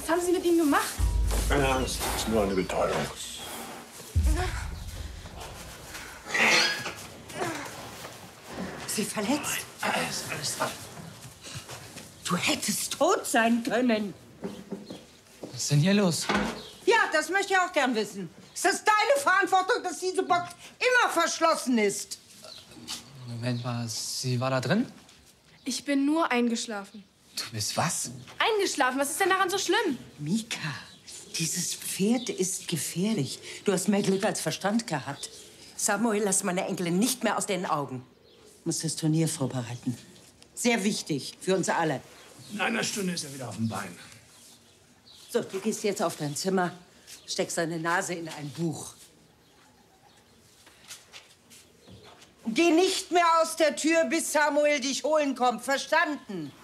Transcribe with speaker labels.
Speaker 1: Was haben Sie mit ihm gemacht?
Speaker 2: Keine Angst, es ist nur eine Betäubung.
Speaker 3: Sie verletzt?
Speaker 2: Alles dran.
Speaker 3: Du hättest tot sein können.
Speaker 4: Was ist denn hier los?
Speaker 3: Ja, das möchte ich auch gern wissen. Ist das deine Verantwortung, dass diese Box immer verschlossen ist?
Speaker 4: Moment mal, sie war da drin?
Speaker 1: Ich bin nur eingeschlafen.
Speaker 4: Du bist was?
Speaker 1: Eingeschlafen? Was ist denn daran so schlimm?
Speaker 3: Mika, dieses Pferd ist gefährlich. Du hast mehr Glück als Verstand gehabt. Samuel, lass meine Enkelin nicht mehr aus den Augen. Ich muss das Turnier vorbereiten. Sehr wichtig für uns alle.
Speaker 2: In einer Stunde ist er wieder auf dem Bein.
Speaker 3: So, du gehst jetzt auf dein Zimmer, steckst deine Nase in ein Buch. Geh nicht mehr aus der Tür, bis Samuel dich holen kommt. Verstanden?